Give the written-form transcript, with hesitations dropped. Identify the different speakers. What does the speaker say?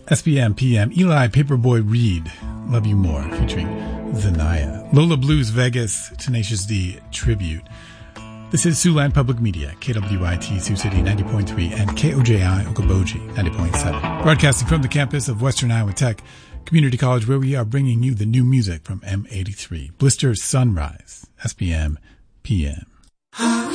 Speaker 1: SPM PM, Eli Paperboy Reed, Love You More, featuring Zanaya. Lola Blues Vegas, Tenacious D Tribute. This is Siouxland Public Media, KWIT Sioux City 90.3 and KOJI Okoboji 90.7. Broadcasting from the campus of Western Iowa Tech Community College, where we are bringing you the new music from M83. Blister Sunrise, SPM PM.